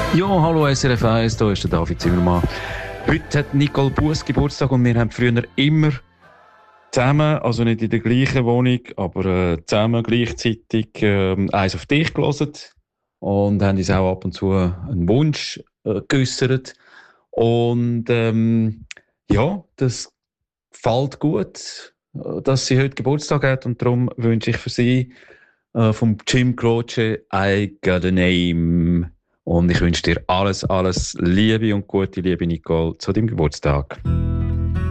Ja, hallo SRF 1, hier ist der David Zimmermann. Heute hat Nicole Buss Geburtstag und wir haben früher immer zusammen, also nicht in der gleichen Wohnung, aber zusammen gleichzeitig «Eins auf dich» gehört und haben uns auch ab und zu einen Wunsch geäussert. Und ja, das gefällt gut, dass sie heute Geburtstag hat und darum wünsche ich für sie vom Jim Croce «I Got a Name». Und ich wünsche dir alles, alles Liebe und gute Liebe, Nicole, zu deinem Geburtstag.